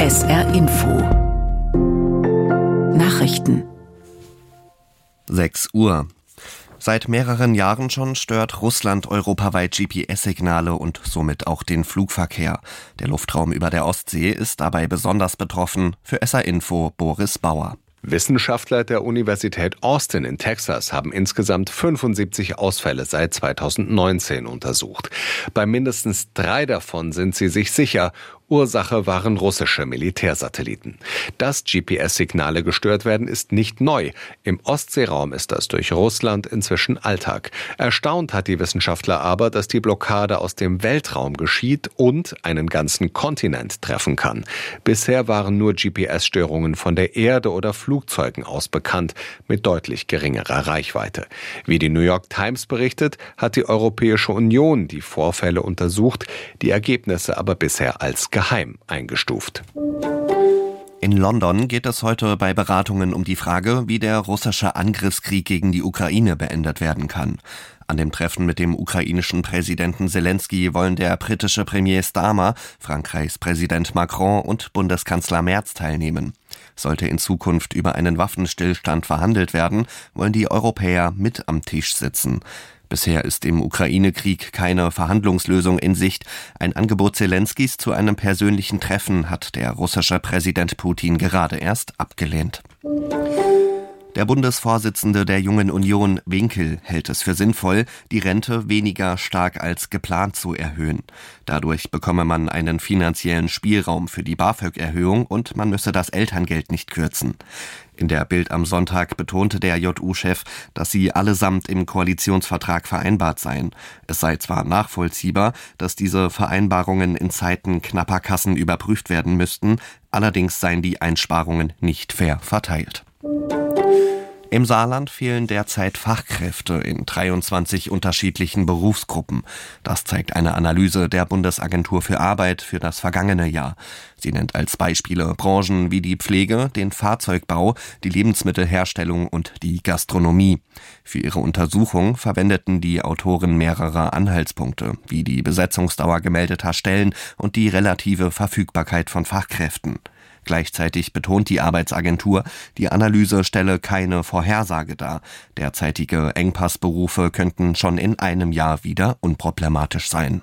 SR Info Nachrichten 6 Uhr. Seit mehreren Jahren schon stört Russland europaweit GPS-Signale und somit auch den Flugverkehr. Der Luftraum über der Ostsee ist dabei besonders betroffen. Für SR Info Boris Bauer. Wissenschaftler der Universität Austin in Texas haben insgesamt 75 Ausfälle seit 2019 untersucht. Bei mindestens 3 davon sind sie sich sicher. Ursache waren russische Militärsatelliten. Dass GPS-Signale gestört werden, ist nicht neu. Im Ostseeraum ist das durch Russland inzwischen Alltag. Erstaunt hat die Wissenschaftler aber, dass die Blockade aus dem Weltraum geschieht und einen ganzen Kontinent treffen kann. Bisher waren nur GPS-Störungen von der Erde oder Flugzeugen aus bekannt, mit deutlich geringerer Reichweite. Wie die New York Times berichtet, hat die Europäische Union die Vorfälle untersucht, die Ergebnisse aber bisher als geheim eingestuft. In London geht es heute bei Beratungen um die Frage, wie der russische Angriffskrieg gegen die Ukraine beendet werden kann. An dem Treffen mit dem ukrainischen Präsidenten Zelensky wollen der britische Premier Starmer, Frankreichs Präsident Macron und Bundeskanzler Merz teilnehmen. Sollte in Zukunft über einen Waffenstillstand verhandelt werden, wollen die Europäer mit am Tisch sitzen. Bisher ist im Ukraine-Krieg keine Verhandlungslösung in Sicht. Ein Angebot Zelenskys zu einem persönlichen Treffen hat der russische Präsident Putin gerade erst abgelehnt. Der Bundesvorsitzende der Jungen Union, Winkel, hält es für sinnvoll, die Rente weniger stark als geplant zu erhöhen. Dadurch bekomme man einen finanziellen Spielraum für die BAföG-Erhöhung und man müsse das Elterngeld nicht kürzen. In der Bild am Sonntag betonte der JU-Chef, dass sie allesamt im Koalitionsvertrag vereinbart seien. Es sei zwar nachvollziehbar, dass diese Vereinbarungen in Zeiten knapper Kassen überprüft werden müssten, allerdings seien die Einsparungen nicht fair verteilt. Im Saarland fehlen derzeit Fachkräfte in 23 unterschiedlichen Berufsgruppen. Das zeigt eine Analyse der Bundesagentur für Arbeit für das vergangene Jahr. Sie nennt als Beispiele Branchen wie die Pflege, den Fahrzeugbau, die Lebensmittelherstellung und die Gastronomie. Für ihre Untersuchung verwendeten die Autoren mehrere Anhaltspunkte, wie die Besetzungsdauer gemeldeter Stellen und die relative Verfügbarkeit von Fachkräften. Gleichzeitig betont die Arbeitsagentur, die Analyse stelle keine Vorhersage dar. Derzeitige Engpassberufe könnten schon in einem Jahr wieder unproblematisch sein.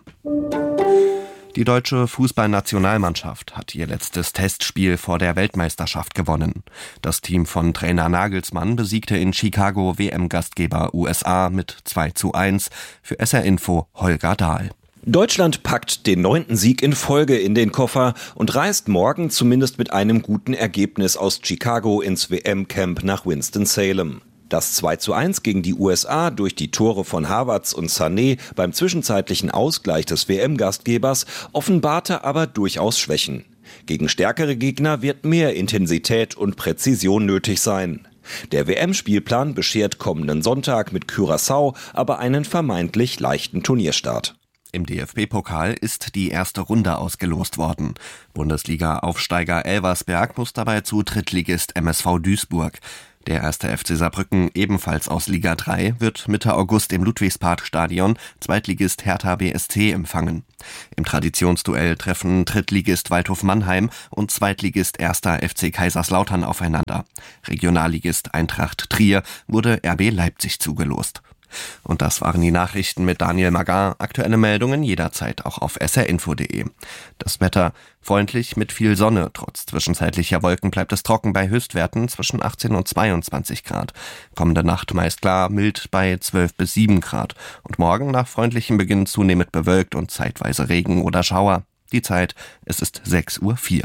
Die deutsche Fußballnationalmannschaft hat ihr letztes Testspiel vor der Weltmeisterschaft gewonnen. Das Team von Trainer Nagelsmann besiegte in Chicago WM-Gastgeber USA mit 2:1. Für SR Info Holger Dahl. Deutschland packt den 9. Sieg in Folge in den Koffer und reist morgen zumindest mit einem guten Ergebnis aus Chicago ins WM-Camp nach Winston-Salem. Das 2:1 gegen die USA durch die Tore von Havertz und Sané beim zwischenzeitlichen Ausgleich des WM-Gastgebers offenbarte aber durchaus Schwächen. Gegen stärkere Gegner wird mehr Intensität und Präzision nötig sein. Der WM-Spielplan beschert kommenden Sonntag mit Curaçao aber einen vermeintlich leichten Turnierstart. Im DFB-Pokal ist die erste Runde ausgelost worden. Bundesliga-Aufsteiger Elversberg muss dabei zu Drittligist MSV Duisburg. Der 1. FC Saarbrücken, ebenfalls aus Liga 3, wird Mitte August im Ludwigsparkstadion Zweitligist Hertha BSC empfangen. Im Traditionsduell treffen Drittligist Waldhof Mannheim und Zweitligist 1. FC Kaiserslautern aufeinander. Regionalligist Eintracht Trier wurde RB Leipzig zugelost. Und das waren die Nachrichten mit Daniel Magar. Aktuelle Meldungen jederzeit auch auf srinfo.de. Das Wetter freundlich mit viel Sonne. Trotz zwischenzeitlicher Wolken bleibt es trocken bei Höchstwerten zwischen 18 und 22 Grad. Kommende Nacht meist klar, mild bei 12 bis 7 Grad. Und morgen nach freundlichem Beginn zunehmend bewölkt und zeitweise Regen oder Schauer. Die Zeit, es ist 6:04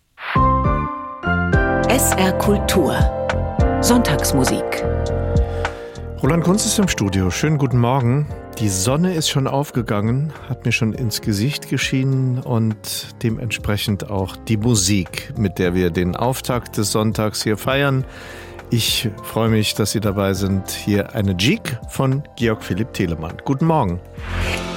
Uhr. SR Kultur Sonntagsmusik. Roland Kunz ist im Studio. Schönen guten Morgen. Die Sonne ist schon aufgegangen, hat mir schon ins Gesicht geschienen und dementsprechend auch die Musik, mit der wir den Auftakt des Sonntags hier feiern. Ich freue mich, dass Sie dabei sind. Hier eine Jig von Georg Philipp Telemann. Guten Morgen.